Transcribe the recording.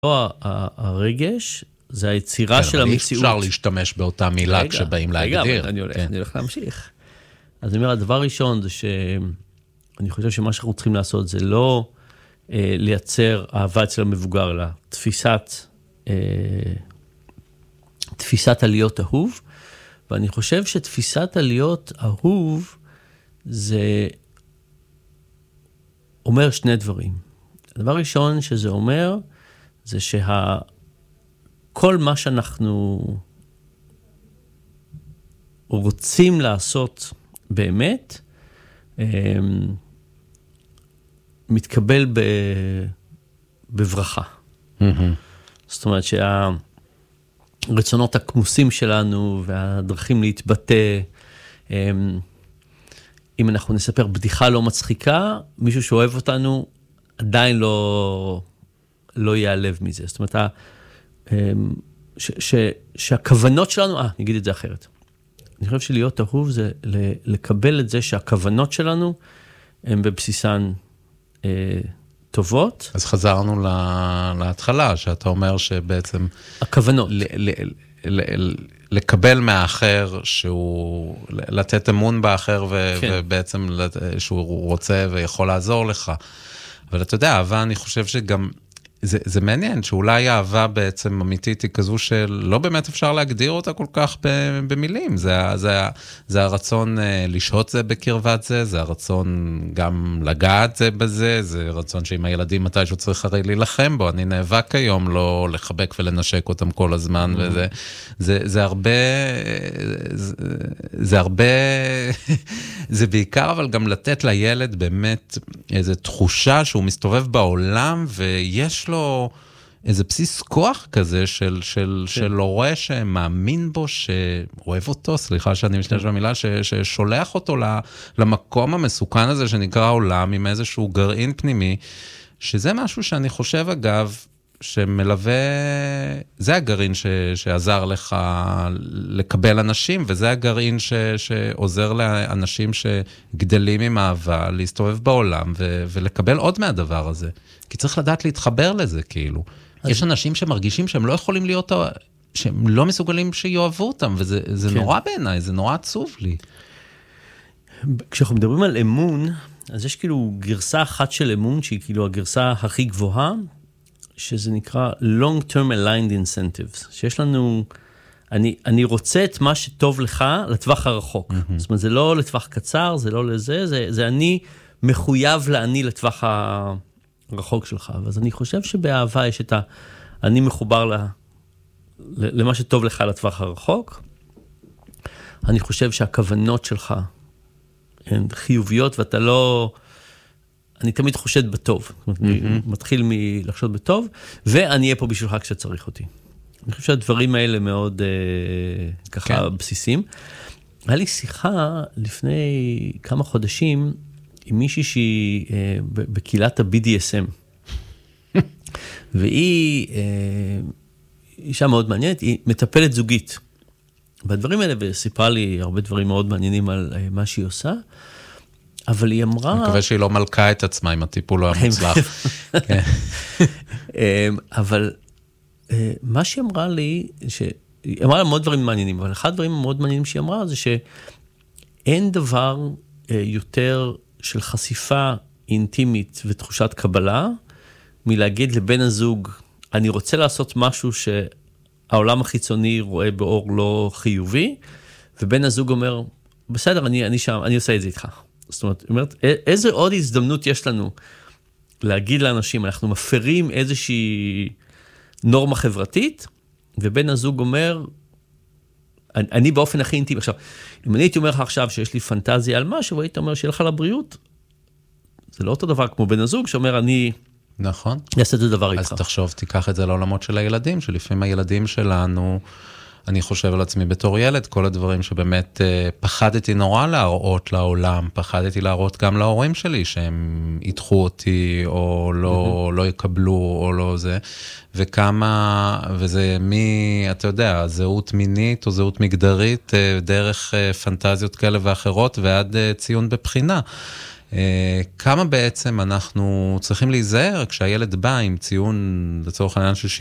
הרגש, זה היצירה של המציאות. אפשר להשתמש באותה מילה כשבאים להגדיר. רגע, אני הולך להמשיך. אז אני אומר, הדבר הראשון זה שאני חושב שמה שאנחנו צריכים לעשות זה לא לייצר אהבה אצל המבוגר, אלא תפיסת עליות אהוב, ואני חושב שתפיסת עליות אהוב זה אומר שני דברים. הדבר הראשון שזה אומר, זה כל מה שאנחנו רוצים לעשות באמת, מתקבל בברכה. זאת אומרת שהרצונות הכמוסים שלנו והדרכים להתבטא, אם אנחנו נספר בדיחה לא מצחיקה, מישהו שאוהב אותנו עדיין לא ייעלב מזה. זאת אומרת, שהכוונות שלנו, נגיד את זה אחרת. אני חושב שלהיות אהוב זה לקבל את זה שהכוונות שלנו הן בבסיסן טובות. אז חזרנו להתחלה, שאתה אומר שבעצם הכוונות. לקבל מהאחר שהוא, לתת אמון באחר ובעצם שהוא רוצה ויכול לעזור לך. אבל אתה יודע, אהבה, אני חושב שגם, זה מעניין, שאולי האהבה בעצם אמיתית היא כזו שלא באמת אפשר להגדיר אותה כל כך במילים. זה הרצון לשהות זה בקרבת זה, זה הרצון גם לגעת זה בזה, זה רצון שעם הילדים מתישהו צריך הרי להילחם בו. אני נאבק היום לא לחבק ולנשק אותם כל הזמן, וזה הרבה, זה בעיקר אבל גם לתת לילד באמת איזו תחושה שהוא מסתובב בעולם ויש לו איזה בסיס כוח כזה של הורה שמאמין בו, שאוהב אותו, סליחה שאני משתמש במילה, ששולח אותו למקום המסוכן הזה שנקרא עולם, עם איזשהו גרעין פנימי, שזה משהו שאני חושב אגב, שמלווה, זה הגרעין שעזר לך לקבל אנשים, וזה הגרעין שעוזר לאנשים שגדלים עם אהבה, להסתובב בעולם ולקבל עוד מהדבר הזה. כי צריך לדעת להתחבר לזה, כאילו. יש אנשים שמרגישים שהם לא יכולים להיות, שהם לא מסוגלים שיואבו אותם, וזה נורא בעיניי, זה נורא עצוב לי. כשאנחנו מדברים על אמון, אז יש כאילו גרסה אחת של אמון, שהיא כאילו הגרסה הכי גבוהה, שזה נקרא long-term aligned incentives, שיש לנו, אני רוצה את מה שטוב לך לטווח הרחוק. זאת אומרת, זה לא לטווח קצר, זה לא לזה, זה אני מחויב לעני לטווח הרחוק שלך. אז אני חושב שבאהבה יש את אני מחובר למה שטוב לך לטווח הרחוק. אני חושב שהכוונות שלך הן חיוביות, ואתה לא, אני תמיד חושד בטוב. אני מתחיל מלחשוד בטוב, ואני אהיה פה בשבילך כשצריך אותי. אני חושב שהדברים האלה מאוד ככה בסיסים. היה לי שיחה לפני כמה חודשים עם מישהי שהיא בקהילת ה-BDSM. והיא אישה מאוד מעניינת, היא מטפלת זוגית. והדברים האלה, וסיפרה לי הרבה דברים מאוד מעניינים על מה שהיא עושה, אבל היא אמרה... אני מקווה שהיא לא מלכה את עצמה עם הטיפול לא המוצלח. אבל מה שהיא אמרה לי, היא אמרה לה מאוד דברים מעניינים, אבל אחד הדברים המאוד מעניינים שהיא אמרה, זה שאין דבר יותר של חשיפה אינטימית ותחושת קבלה, מלהגיד לבן הזוג, אני רוצה לעשות משהו שהעולם החיצוני רואה באור לא חיובי, ובן הזוג אומר, בסדר, אני שם, אני עושה את זה איתך. זאת אומרת, איזה עוד הזדמנות יש לנו להגיד לאנשים, אנחנו מפרים איזושהי נורמה חברתית, ובן הזוג אומר, אני באופן הכי אינטימי. עכשיו, אם אני הייתי אומר לך עכשיו שיש לי פנטזיה על משהו, והיית אומר שיהיה לך לבריאות, זה לא אותו דבר כמו בן הזוג שאומר, אני... נכון. אעשה את הדבר איתך. אז תחשוב, תיקח את זה לעולמות של הילדים, שלפעמים הילדים שלנו, אני חושב על עצמי בתור ילד, כל הדברים שבאמת פחדתי נורא להראות לעולם, פחדתי להראות גם להורים שלי, שהם ידחו אותי, או לא יקבלו, או לא זה, וכמה, וזה אתה יודע, זהות מינית, או זהות מגדרית, דרך פנטזיות כאלה ואחרות, ועד ציון בבחינה. כמה בעצם אנחנו צריכים להיזהר כשהילד בא עם ציון לצורך העניין של